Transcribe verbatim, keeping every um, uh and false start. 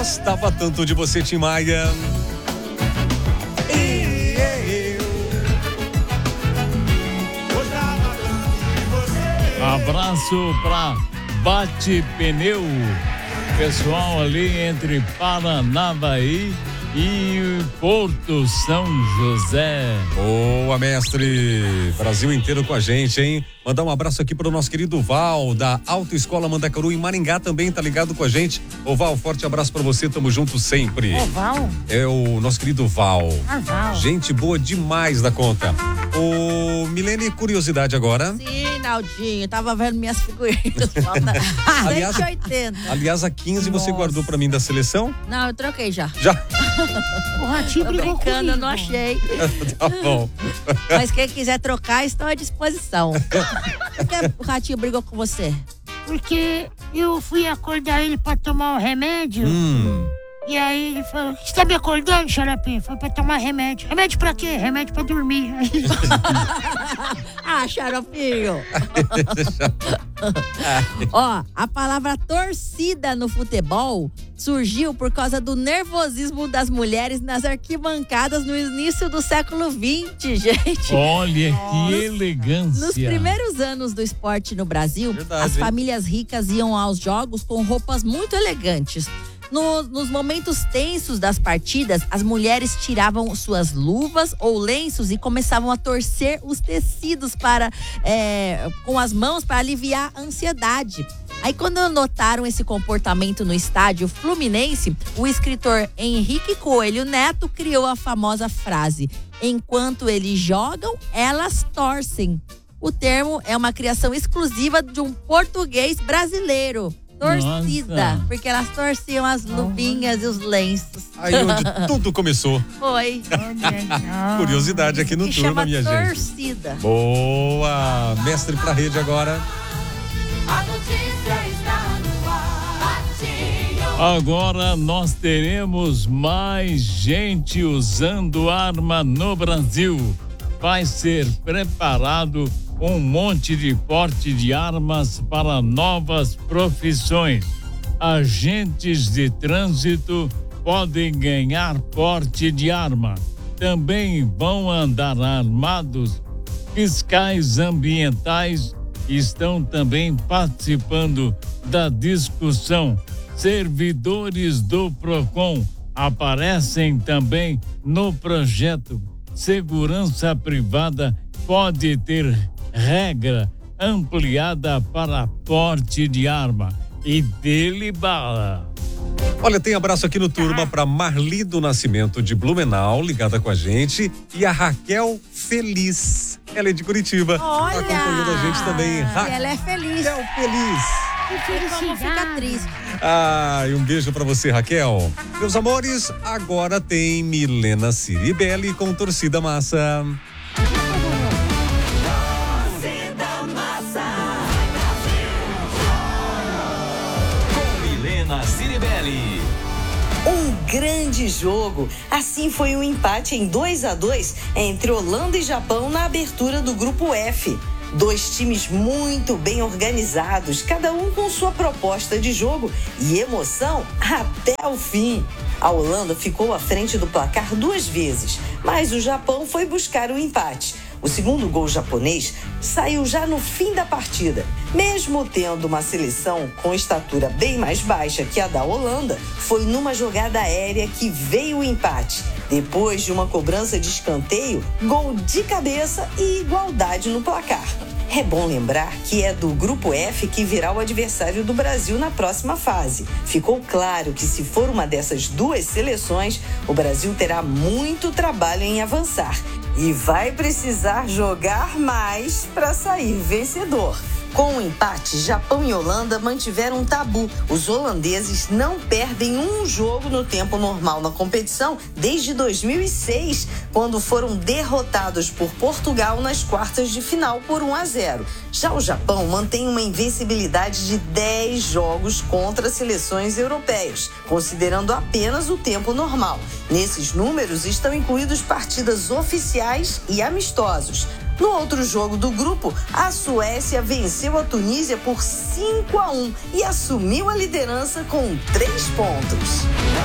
Gostava tanto de você, Tim Maia. Abraço pra Bate Pneu, pessoal ali entre Paranavaí e Porto São José. Boa, mestre. Brasil inteiro com a gente, hein? Mandar um abraço aqui pro nosso querido Val, da Autoescola Mandacaru em Maringá, também tá ligado com a gente. Ô Val, forte abraço pra você, tamo junto sempre. Ô Val? É o nosso querido Val. Ah, Val. Gente boa demais da conta. Ô, Milene, curiosidade agora. Sim, Naldinho, tava vendo minhas figurinhas. aliás, cento e oitenta. aliás, a quinze você Nossa. guardou pra mim da seleção? Não, eu troquei já. Já? O Ratinho Tô brigou brincando, comigo. eu não achei. Tá bom. Mas quem quiser trocar, estou à disposição. Por que o Ratinho brigou com você? Porque eu fui acordar ele pra tomar o remédio. Hum. E aí ele falou, você tá me acordando, xaropinho? Foi pra tomar remédio. Remédio pra quê? Remédio pra dormir. Ah, xaropinho. Ó, a palavra torcida no futebol surgiu por causa do nervosismo das mulheres nas arquibancadas no início do século vinte, gente. Olha que elegância. Nos primeiros anos do esporte no Brasil, Verdade, as hein? famílias ricas iam aos jogos com roupas muito elegantes. No- nos momentos tensos das partidas, as mulheres tiravam suas luvas ou lenços e começavam a torcer os tecidos para, é, com as mãos para aliviar a ansiedade. Aí, quando notaram esse comportamento no estádio Fluminense, o escritor Henrique Coelho Neto criou a famosa frase: enquanto eles jogam, elas torcem. O termo é uma criação exclusiva de um português brasileiro. Torcida, Nossa. porque elas torciam as luvinhas e os lenços. Aí onde tudo começou. Foi. Curiosidade aqui no Que turma, chama minha gente. torcida. Boa! Mestre pra rede agora. A notícia está no ar. Ratinho. Agora nós teremos mais gente usando arma no Brasil. Vai ser preparado um monte de porte de armas para novas profissões. Agentes de trânsito podem ganhar porte de arma. Também vão andar armados. Fiscais ambientais estão também participando da discussão. Servidores do Procon aparecem também no projeto. Segurança privada pode ter regra ampliada para porte de arma e dele bala. Olha, tem abraço aqui no turma pra Marli do Nascimento de Blumenau, ligada com a gente, e a Raquel Feliz. Ela é de Curitiba. Olha! Tá acompanhando a gente também. E ela é feliz. Raquel Feliz. E como fica triste. Ah, e um beijo pra você, Raquel. Meus amores, agora tem Milena Ciribelli com Torcida Massa. Milena Ciribelli. Um grande jogo. Assim foi o empate em dois a dois entre Holanda e Japão na abertura do grupo F. Dois times muito bem organizados, cada um com sua proposta de jogo e emoção até o fim. A Holanda ficou à frente do placar duas vezes, mas o Japão foi buscar o empate. O segundo gol japonês saiu já no fim da partida. Mesmo tendo uma seleção com estatura bem mais baixa que a da Holanda, foi numa jogada aérea que veio o empate. Depois de uma cobrança de escanteio, gol de cabeça e igualdade no placar. É bom lembrar que é do Grupo F que virá o adversário do Brasil na próxima fase. Ficou claro que se for uma dessas duas seleções, o Brasil terá muito trabalho em avançar e vai precisar jogar mais para sair vencedor. Com o empate, Japão e Holanda mantiveram um tabu. Os holandeses não perdem um jogo no tempo normal na competição desde dois mil e seis, quando foram derrotados por Portugal nas quartas de final por um a zero. Já o Japão mantém uma invencibilidade de dez jogos contra seleções europeias, considerando apenas o tempo normal. Nesses números estão incluídos partidas oficiais e amistosos. No outro jogo do grupo, a Suécia venceu a Tunísia por cinco a um e assumiu a liderança com três pontos.